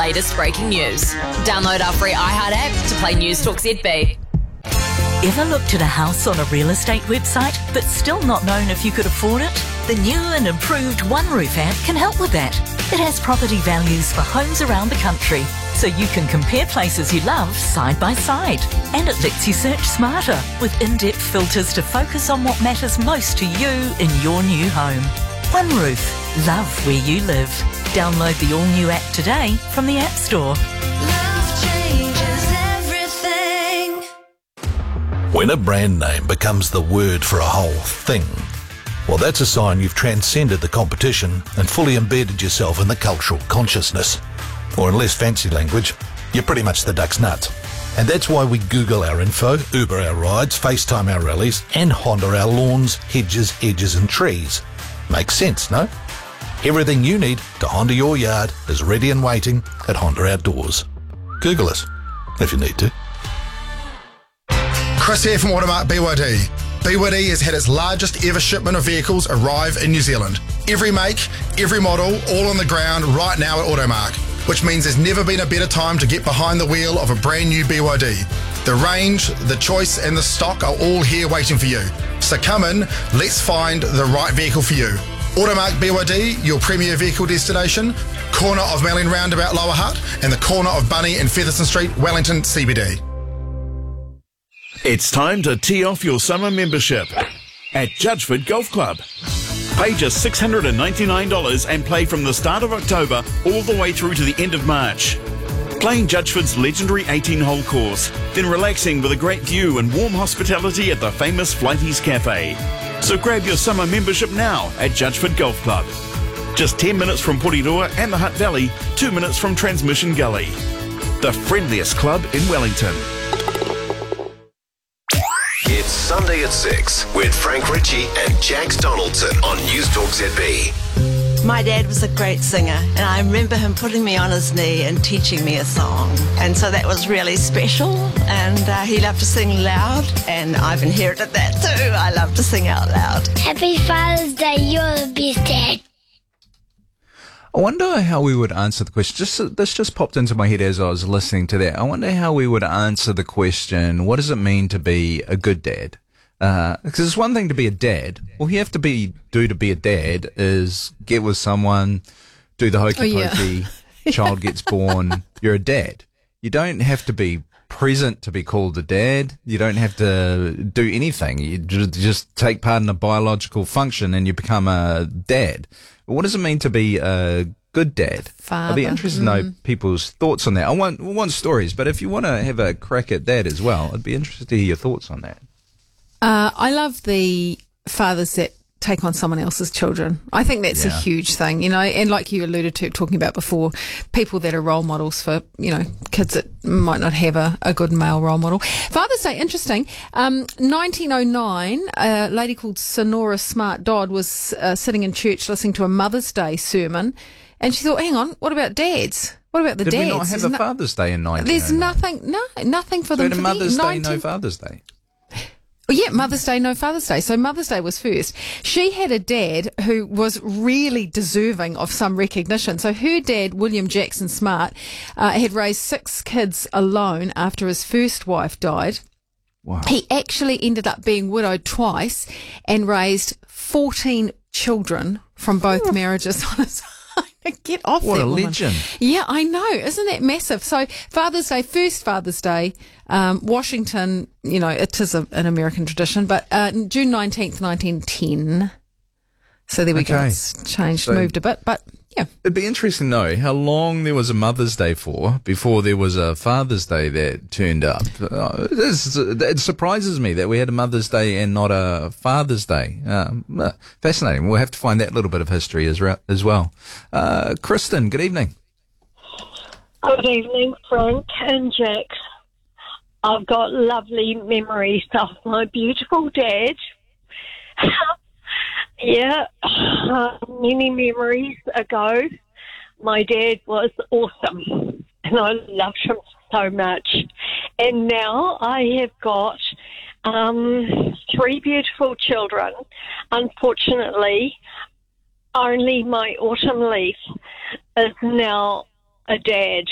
latest breaking news. Download our free iHeart app to play News Talk ZB. Ever looked at a house on a real estate website but still not known if you could afford it? The new and improved OneRoof app can help with that. It has property values for homes around the country, so you can compare places you love side by side. And it lets you search smarter with in-depth filters to focus on what matters most to you in your new home. OneRoof. Love where you live. Download the all-new app today from the App Store. When a brand name becomes the word for a whole thing, well, that's a sign you've transcended the competition and fully embedded yourself in the cultural consciousness. Or in less fancy language, you're pretty much the duck's nuts. And that's why we Google our info, Uber our rides, FaceTime our rallies, and Honda our lawns, hedges, edges and trees. Makes sense, no? Everything you need to Honda your yard is ready and waiting at Honda Outdoors. Google us, if you need to. Chris here from Automark BYD. BYD has had its largest ever shipment of vehicles arrive in New Zealand. Every make, every model, all on the ground right now at Automark, which means there's never been a better time to get behind the wheel of a brand new BYD. The range, the choice and the stock are all here waiting for you. So come in, let's find the right vehicle for you. Automark BYD, your premier vehicle destination, corner of Malling Roundabout Lower Hutt and the corner of Bunny and Featherston Street, Wellington CBD. It's time to tee off your summer membership at Judgeford Golf Club. Pay just $699 and play from the start of October all the way through to the end of March. Playing Judgeford's legendary 18-hole course, then relaxing with a great view and warm hospitality at the famous Flighties Cafe. So grab your summer membership now at Judgeford Golf Club. Just 10 minutes from Porirua and the Hutt Valley, 2 minutes from Transmission Gully. The friendliest club in Wellington. It's Sunday at 6 with Frank Ritchie and Jax Donaldson on News Talk ZB. My dad was a great singer, and I remember him putting me on his knee and teaching me a song. And so that was really special, and he loved to sing loud, and I've inherited that too. I love to sing out loud. Happy Father's Day, you're the best dad. I wonder how we would answer the question. This just popped into my head as I was listening to that. I wonder how we would answer the question, what does it mean to be a good dad? Because it's one thing to be a dad. All you have to do to be a dad is get with someone, do the hokey pokey, child gets born, you're a dad. You don't have to be present to be called a dad. You don't have to do anything. You just take part in a biological function and you become a dad. What does it mean to be a good dad? Father. I'd be interested to know people's thoughts on that. I want stories, but if you want to have a crack at that as well, I'd be interested to hear your thoughts on that. I love the fathers that take on someone else's children. I think that's a huge thing, you know, and like you alluded to talking about before, people that are role models for, you know, kids that might not have a good male role model. Father's Day, interesting. 1909, a lady called Sonora Smart Dodd was sitting in church listening to a Mother's Day sermon, and she thought, hang on, what about dads? What about the dads? Did we not have a Father's Day in 1909? There's nothing for them. So Mother's Day, no Father's Day. Yeah, Mother's Day, no Father's Day. So Mother's Day was first. She had a dad who was really deserving of some recognition. So her dad, William Jackson Smart, had raised 6 kids alone after his first wife died. Wow. He actually ended up being widowed twice and raised 14 children from both marriages on his own. Get off what that a woman. legend. Yeah, I know. Isn't that massive? So Father's Day, first Father's Day, Washington, you know, it is an American tradition, but June 19th, 1910. So there we go. It's changed, moved a bit, but yeah. It'd be interesting to know how long there was a Mother's Day for before there was a Father's Day that turned up. It surprises me that we had a Mother's Day and not a Father's Day. Fascinating. We'll have to find that little bit of history as well. Kristen, good evening. Good evening, Frank and Jax. I've got lovely memories of my beautiful dad. Many memories ago, my dad was awesome and I loved him so much. And now I have got 3 beautiful children. Unfortunately, only my autumn leaf is now a dad.